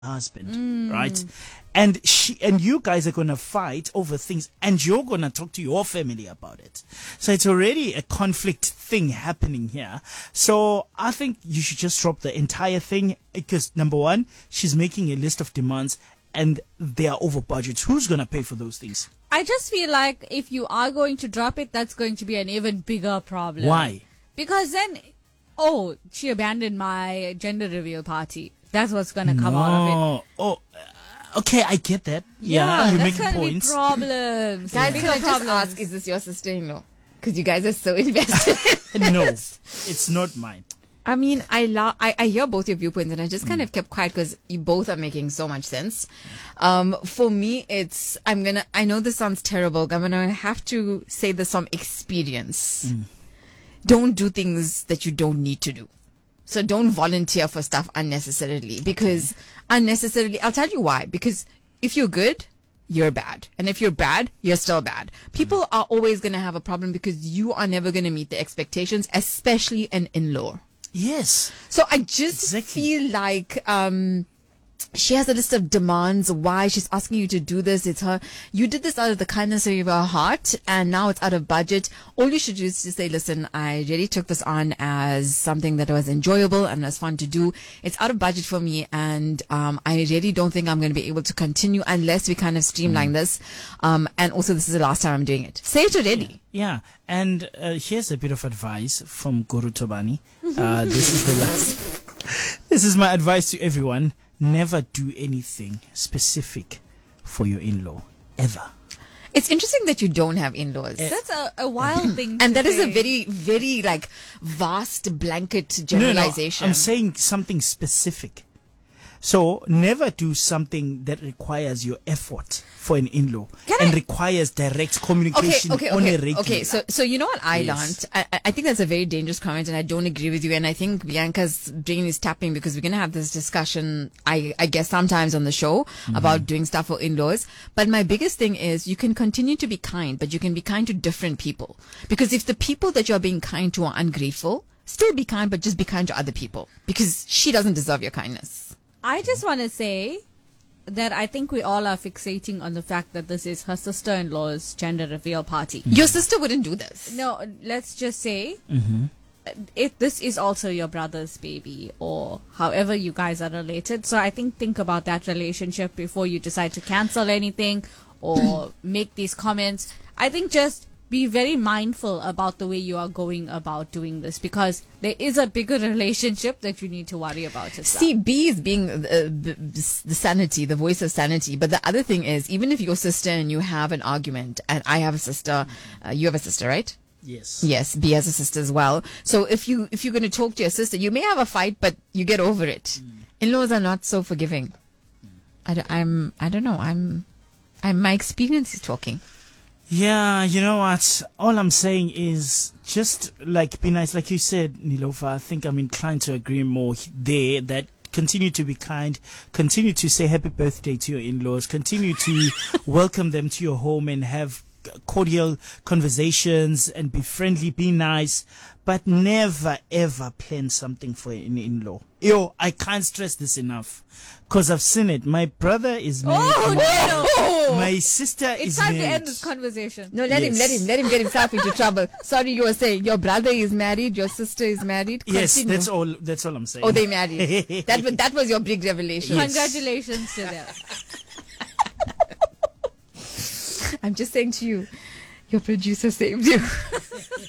husband, right? And you guys are gonna fight over things, and you're gonna talk to your family about it. So it's already a conflict thing happening here. So I think you should just drop the entire thing, because number one, she's making a list of demands, and they are over budget. Who's gonna pay for those things? I just feel like if you are going to drop it, that's going to be an even bigger problem. Why? Because then, she abandoned my gender reveal party. That's what's going to come out of it. Okay, I get that. Yeah, you're that's making going to be points. problems. Guys, can I just ask, is this your sister-in-law? Because you guys are so invested. No, it's not mine. I mean, I hear both your viewpoints, and I just kind of kept quiet because you both are making so much sense. For me, I know this sounds terrible, but I'm going to have to say this from experience. Don't do things that you don't need to do. So don't volunteer for stuff unnecessarily, because I'll tell you why. Because if you're good, you're bad. And if you're bad, you're still bad. People are always going to have a problem because you are never going to meet the expectations, especially an in-law. Yes. So I just feel like she has a list of demands why she's asking you to do this. It's her. You did this out of the kindness of your heart, and now it's out of budget. All you should do is just say, listen, I really took this on as something that was enjoyable and was fun to do. It's out of budget for me, and I really don't think I'm going to be able to continue unless we kind of streamline this. And also, this is the last time I'm doing it. Say it already. Yeah. And here's a bit of advice from Guru Tobani. This is my advice to everyone. Never do anything specific for your in-law, ever. It's interesting that you don't have in-laws. That's a wild thing and to that is say. a very, very vast blanket generalization. No, I'm saying something specific. So never do something that requires your effort for an in-law and requires direct communication on a regular. Okay, so you know what I learned? I think that's a very dangerous comment, and I don't agree with you. And I think Bianca's brain is tapping because we're going to have this discussion, I guess, sometimes on the show about doing stuff for in-laws. But my biggest thing is you can continue to be kind, but you can be kind to different people. Because if the people that you're being kind to are ungrateful, still be kind, but just be kind to other people. Because she doesn't deserve your kindness. I just want to say that I think we all are fixating on the fact that this is her sister-in-law's gender reveal party. Your sister wouldn't do this. No, let's just say if this is also your brother's baby, or however you guys are related. So I think about that relationship before you decide to cancel anything or make these comments. I think just be very mindful about the way you are going about doing this, because there is a bigger relationship that you need to worry about as well. See, B is being the sanity, the voice of sanity. But the other thing is, even if you're sister and you have an argument, and I have a sister, you have a sister, right? Yes. Yes, B has a sister as well. So if you're going to talk to your sister, you may have a fight, but you get over it. In-laws are not so forgiving. I don't know. My experience is talking. Yeah, you know what? All I'm saying is just be nice. Like you said, Nilofa, I think I'm inclined to agree more there that continue to be kind, continue to say happy birthday to your in-laws, continue to welcome them to your home and have cordial conversations and be friendly, be nice, but never ever plan something for an in-law. Yo, I can't stress this enough because I've seen it. My brother is married. My sister is married. It's time to end this conversation. No, let him get himself into trouble. Sorry, you were saying your brother is married, your sister is married. Continue. Yes, that's all I'm saying. Oh, they married. That was your big revelation. Yes. Congratulations to them. I'm just saying to you, your producer saved you.